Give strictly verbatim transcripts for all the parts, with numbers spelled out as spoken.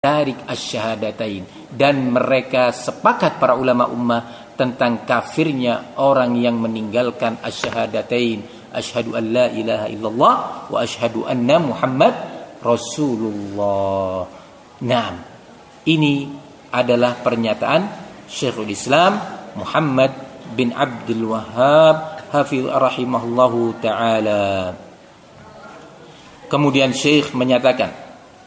tarik asyhadatain, dan mereka sepakat para ulama ummah tentang kafirnya orang yang meninggalkan asyhadatain, asyhadu an la ilaha illallah wa asyhadu anna Muhammad Rasulullah. Naam, ini adalah pernyataan Syekhul Islam Muhammad bin Abdul Wahhab hafiz rahimahullahu taala. Kemudian Syekh menyatakan,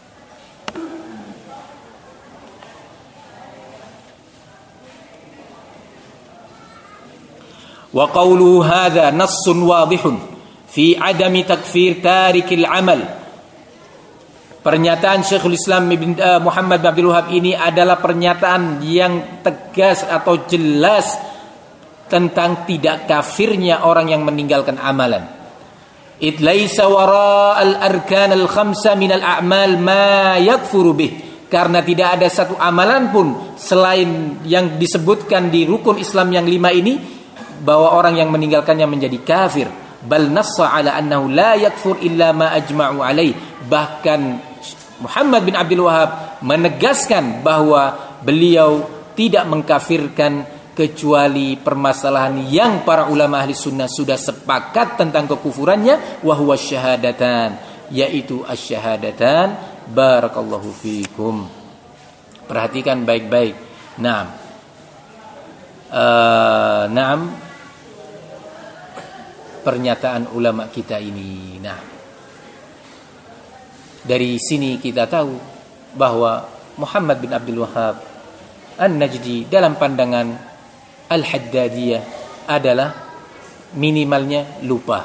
wa qawluhu hadha nassun wadihun fi adami takfir tarikil amal. Pernyataan Syekhul Islam Ibn uh, Muhammad bin Abdul Wahhab ini adalah pernyataan yang tegas atau jelas tentang tidak kafirnya orang yang meninggalkan amalan. It laisa wara al-arkan al-khamsa min al-a'mal ma yakfuru bih. Karena tidak ada satu amalan pun selain yang disebutkan di rukun Islam yang lima ini bahwa orang yang meninggalkannya menjadi kafir. Bal nassa ala annahu la yakfur illa ma ajma'u alaih. Bahkan Muhammad bin Abdul Wahhab menegaskan bahwa beliau tidak mengkafirkan kecuali permasalahan yang para ulama ahli sunnah sudah sepakat tentang kekufurannya, wa huwa syahadatan, yaitu asyhadatan. Barakallahu fikum. Perhatikan baik-baik. Naam. Uh, naam. Pernyataan ulama kita ini. Nah, dari sini kita tahu bahwa Muhammad bin Abdul Wahhab An-Najdi dalam pandangan Al-Haddadiyah adalah minimalnya lupa,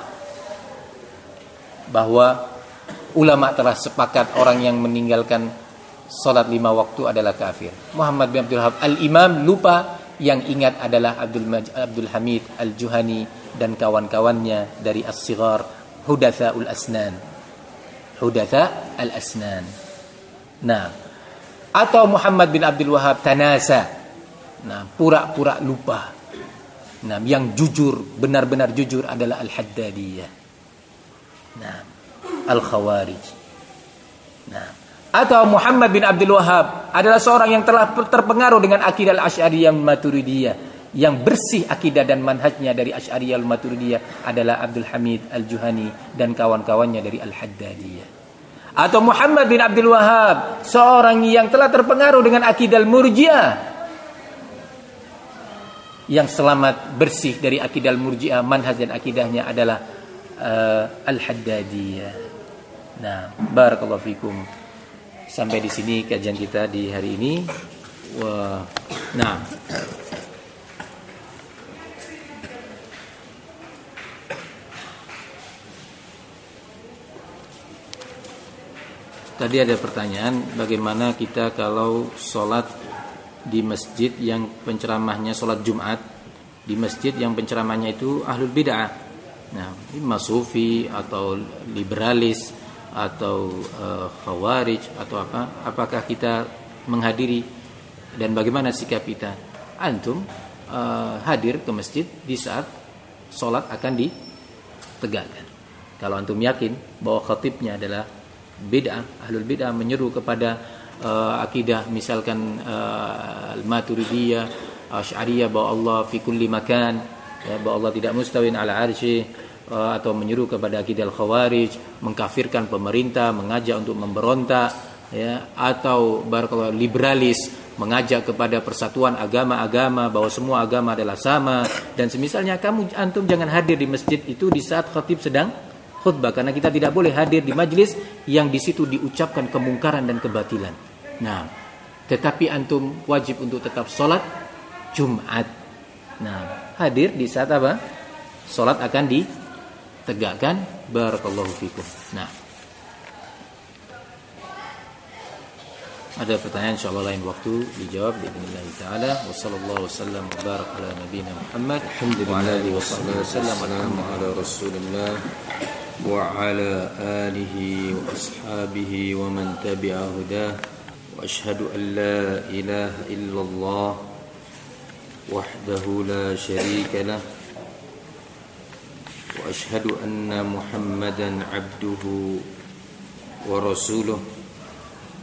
bahwa ulama telah sepakat orang yang meninggalkan salat lima waktu adalah kafir. Muhammad bin Abdul Wahhab Al-Imam lupa, yang ingat adalah Abdul, Maj- Abdul Hamid Al-Juhani dan kawan-kawannya dari as-sighar, hudatsaul asnan. Hudatsa al-asnan. Nah, atau Muhammad bin Abdul Wahhab tanasa. Nah, pura-pura lupa. Nah, yang jujur, benar-benar jujur adalah Al-Haddadiyah. Nah, Al-Khawarij. Nah, atau Muhammad bin Abdul Wahhab adalah seorang yang telah terpengaruh dengan akidah Al-Asy'ariyah Maturidiyah. Yang bersih akidah dan manhajnya dari Asy'ariyah Maturidiyah adalah Abdul Hamid Al-Juhani dan kawan-kawannya dari Al-Haddadiyah. Atau Muhammad bin Abdul Wahhab, seorang yang telah terpengaruh dengan akidah Al-Murji'ah, yang selamat bersih dari akidah Al-Murji'ah, manhaj dan akidahnya adalah uh, Al-Haddadiyah. Nah, barakallahu fikum. Sampai di sini kajian kita di hari ini. Wah, nah. Tadi ada pertanyaan, bagaimana kita kalau sholat di masjid yang penceramahnya sholat Jumat, di masjid yang penceramahnya itu ahlul bid'ah, nah, imma sufi atau liberalis atau uh, khawarij atau apa, apakah kita menghadiri dan bagaimana sikap kita? Antum uh, hadir ke masjid di saat sholat akan ditegakkan. Kalau antum yakin bahwa khatibnya adalah bid'ah, ahlul bid'ah, menyeru kepada uh, akidah misalkan uh, Al-Maturidiyah, Asy'ariyah, bahwa Allah fi kulli makan, ya, bahwa Allah tidak mustawin ala arsy, uh, atau menyeru kepada akidah Al-Khawarij, mengkafirkan pemerintah, mengajak untuk memberontak, ya, atau barakallahu liberalis, mengajak kepada persatuan agama-agama, bahwa semua agama adalah sama, dan semisalnya, kamu antum jangan hadir di masjid itu di saat khatib sedang khutbah, karena kita tidak boleh hadir di majlis yang di situ diucapkan kemungkaran dan kebatilan. Nah, tetapi antum wajib untuk tetap sholat Jumat. Nah, hadir di saat apa? Sholat akan ditegakkan. Barakallahu fikum. Nah, ada pertanyaan insyaallah lain waktu dijawab biidznillah taala. Wassallallahu wasallam wa baraka ala nabiyyina Muhammad wa ala alihi wasallam ala rasulillah wa ala alihi wa ashabihi wa man tabi'a hudah. Wa asyhadu an la ilaha illallah wahdahu la syarika lah wa asyhadu anna Muhammadan abduhu wa rasuluh.